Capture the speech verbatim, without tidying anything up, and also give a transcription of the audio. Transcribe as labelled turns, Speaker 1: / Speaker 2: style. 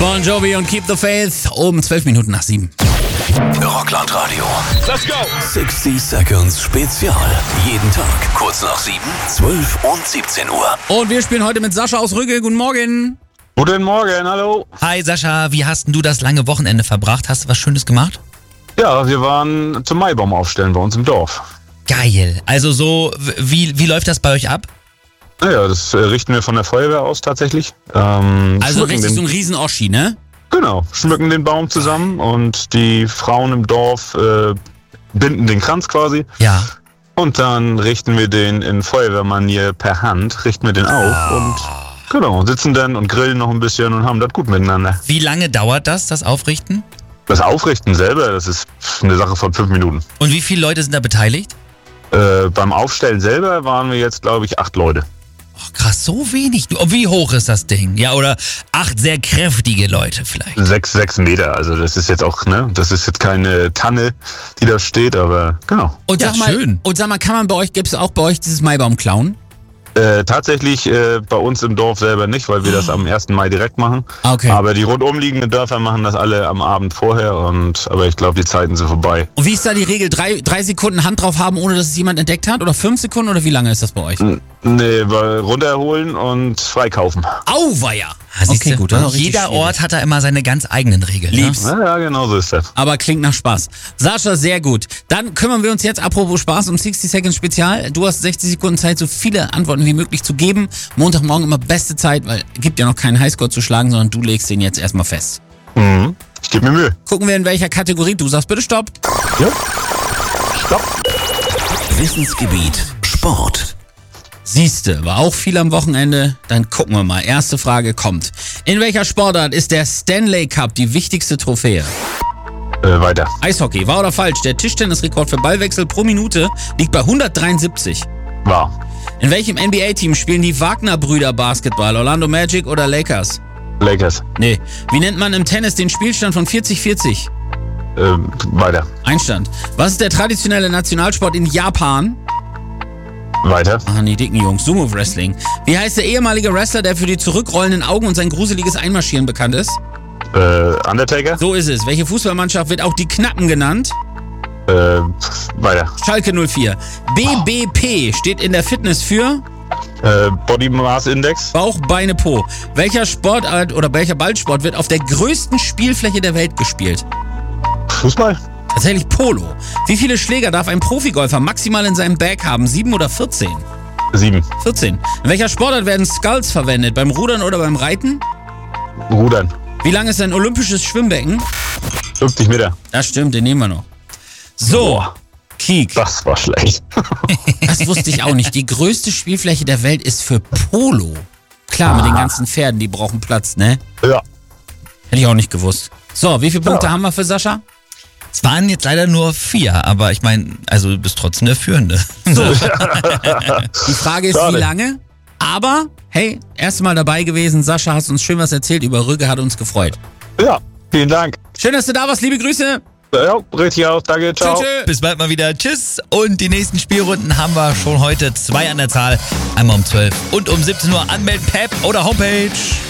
Speaker 1: Bon Jovi und Keep the Faith um zwölf Minuten nach sieben.
Speaker 2: Rockland Radio.
Speaker 3: Let's go!
Speaker 2: sechzig Seconds Spezial. Jeden Tag kurz nach sieben, zwölf und siebzehn Uhr.
Speaker 1: Und wir spielen heute mit Sascha aus Rügge. Guten Morgen.
Speaker 4: Guten Morgen, hallo.
Speaker 5: Hi Sascha, wie hast denn du das lange Wochenende verbracht? Hast du was Schönes gemacht?
Speaker 4: Ja, wir waren zum Maibaum aufstellen bei uns im Dorf.
Speaker 5: Geil. Also so, wie, wie läuft das bei euch ab?
Speaker 4: Naja, das äh, richten wir von der Feuerwehr aus tatsächlich. Ähm,
Speaker 1: Also
Speaker 4: schmücken
Speaker 1: richtig
Speaker 4: den,
Speaker 1: so ein Riesen-Oschi, ne?
Speaker 4: Genau, schmücken den Baum zusammen und die Frauen im Dorf äh, binden den Kranz quasi.
Speaker 5: Ja.
Speaker 4: Und dann richten wir den in Feuerwehrmanier per Hand, richten wir den auf und genau, sitzen dann und grillen noch ein bisschen und haben das gut miteinander.
Speaker 5: Wie lange dauert das, das Aufrichten?
Speaker 4: Das Aufrichten selber, das ist eine Sache von fünf Minuten.
Speaker 5: Und wie viele Leute sind da beteiligt?
Speaker 4: Äh, beim Aufstellen selber waren wir jetzt, glaube ich, acht Leute.
Speaker 5: Oh, krass, so wenig. Du- Wie hoch ist das Ding? Ja, oder acht sehr kräftige Leute vielleicht.
Speaker 4: Sechs, sechs Meter, also das ist jetzt auch, ne, das ist jetzt keine Tanne, die da steht, aber genau.
Speaker 1: Und
Speaker 5: Ja,
Speaker 1: sag mal,
Speaker 5: schön.
Speaker 1: und sag mal, kann man bei euch, gibt es auch bei euch dieses Maibaum klauen?
Speaker 4: Äh, tatsächlich äh, bei uns im Dorf selber nicht, weil wir das am ersten Mai direkt machen.
Speaker 1: Okay.
Speaker 4: Aber die rundumliegenden Dörfer machen das alle am Abend vorher, und aber ich glaube, die Zeiten sind vorbei.
Speaker 1: Und wie ist da die Regel? Drei, drei Sekunden Hand drauf haben, ohne dass es jemand entdeckt hat? Oder fünf Sekunden? Oder wie lange ist das bei euch?
Speaker 4: N- Nee, weil runterholen und freikaufen.
Speaker 1: Auweia!
Speaker 5: Ja, siehst
Speaker 1: Okay,
Speaker 5: du,
Speaker 1: gut, das ist auch richtig
Speaker 5: jeder
Speaker 1: schwierig.
Speaker 5: Ort hat da immer seine ganz eigenen Regeln.
Speaker 1: Lieb's.
Speaker 5: Ne?
Speaker 4: Ja, ja, genau so ist das.
Speaker 1: Aber klingt nach Spaß. Sascha, sehr gut. Dann kümmern wir uns jetzt, apropos Spaß, um sechzig Seconds Spezial. Du hast sechzig Sekunden Zeit, so viele Antworten wie möglich zu geben. Montagmorgen immer beste Zeit, weil es gibt ja noch keinen Highscore zu schlagen, sondern du legst den jetzt erstmal fest.
Speaker 4: Mhm. Ich gebe mir Mühe.
Speaker 1: Gucken wir, in welcher Kategorie. Du sagst bitte Stopp.
Speaker 4: Ja. Stopp.
Speaker 2: Wissensgebiet Sport.
Speaker 1: Siehste, war auch viel am Wochenende. Dann gucken wir mal. Erste Frage kommt. In welcher Sportart ist der Stanley Cup die wichtigste Trophäe?
Speaker 4: Äh, weiter.
Speaker 1: Eishockey, wahr oder falsch? Der Tischtennisrekord für Ballwechsel pro Minute liegt bei hundertdreiundsiebzig.
Speaker 4: Wahr.
Speaker 1: In welchem N B A-Team spielen die Wagner-Brüder Basketball? Orlando Magic oder Lakers?
Speaker 4: Lakers.
Speaker 1: Nee. Wie nennt man im Tennis den Spielstand von vierzig vierzig?
Speaker 4: Ähm, weiter.
Speaker 1: Einstand. Was ist der traditionelle Nationalsport in Japan?
Speaker 4: Weiter.
Speaker 1: Ah, die dicken Jungs. Sumo Wrestling. Wie heißt der ehemalige Wrestler, der für die zurückrollenden Augen und sein gruseliges Einmarschieren bekannt ist?
Speaker 4: Äh, Undertaker.
Speaker 1: So ist es. Welche Fußballmannschaft wird auch die Knappen genannt?
Speaker 4: Äh, weiter.
Speaker 1: Schalke null vier. B B P steht in der Fitness für
Speaker 4: Äh, Body Mass Index.
Speaker 1: Bauch, Beine, Po. Welcher Sportart oder welcher Ballsport wird auf der größten Spielfläche der Welt gespielt?
Speaker 4: Fußball.
Speaker 1: Tatsächlich Polo. Wie viele Schläger darf ein Profigolfer maximal in seinem Bag haben? Sieben oder vierzehn?
Speaker 4: Sieben.
Speaker 1: vierzehn. In welcher Sportart werden Sculls verwendet? Beim Rudern oder beim Reiten?
Speaker 4: Rudern.
Speaker 1: Wie lang ist ein olympisches Schwimmbecken?
Speaker 4: fünfzig Meter.
Speaker 1: Das stimmt, den nehmen wir noch. So,
Speaker 4: Boah.
Speaker 1: Kiek.
Speaker 4: Das war schlecht.
Speaker 1: Das wusste ich auch nicht. Die größte Spielfläche der Welt ist für Polo. Klar, mit den ganzen Pferden, die brauchen Platz, ne?
Speaker 4: Ja.
Speaker 1: Hätte ich auch nicht gewusst. So, wie viele Punkte
Speaker 4: Ja.
Speaker 1: haben wir für Sascha?
Speaker 5: Es waren jetzt leider nur vier, aber ich meine, also du bist trotzdem der Führende.
Speaker 1: So. Die Frage ist,
Speaker 4: Schade.
Speaker 1: wie lange? Aber, hey, erst mal dabei gewesen. Sascha, hast uns schön was erzählt über Rügge, hat uns gefreut.
Speaker 4: Ja. Vielen Dank.
Speaker 1: Schön, dass du da warst. Liebe Grüße.
Speaker 4: Ja, richtig aus. Danke. Ciao.
Speaker 1: Tschö, tschö.
Speaker 5: Bis bald mal wieder. Tschüss. Und die nächsten Spielrunden haben wir schon heute zwei an der Zahl. Einmal um zwölf und um siebzehn Uhr. Anmelden, Pep oder Homepage.